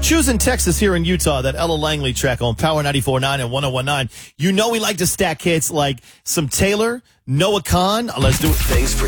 choosing Texas here in Utah, that Ella Langley track on Power 94.9 and 101.9. You know we like to stack hits like some Taylor, Noah Khan. Let's do it. Thanks for